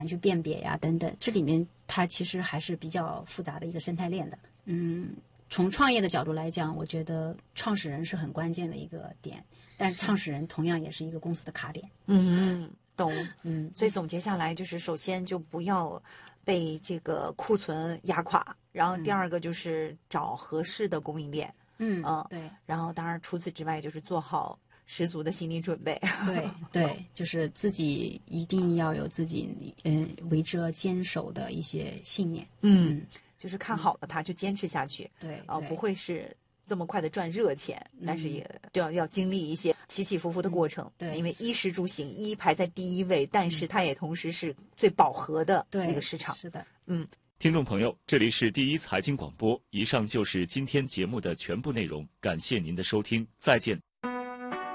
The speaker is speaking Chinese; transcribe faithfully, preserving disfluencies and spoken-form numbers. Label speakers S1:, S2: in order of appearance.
S1: 去辨别呀等等，这里面它其实还是比较复杂的一个生态链的。嗯，从创业的角度来讲，我觉得创始人是很关键的一个点，但创始人同样也是一个公司的卡点。
S2: 嗯，懂。
S1: 嗯，
S2: 所以总结下来就是，首先就不要被这个库存压垮，然后第二个就是找合适的供应链。
S1: 嗯
S2: 嗯，
S1: 对。
S2: 然后当然除此之外就是做好十足的心理准备。
S1: 对对，就是自己一定要有自己嗯为之而坚守的一些信念。
S2: 嗯，嗯就是看好了它就坚持下去。
S1: 对
S2: 啊、呃，不会是这么快的赚热钱，
S1: 嗯、
S2: 但是也就要要经历一些起起伏伏的过程。
S1: 嗯、对，
S2: 因为衣食住行一排在第一位，但是它也同时是最饱和的一个市场。
S1: 是的，
S2: 嗯。
S3: 听众朋友，这里是第一财经广播，以上就是今天节目的全部内容，感谢您的收听，再见。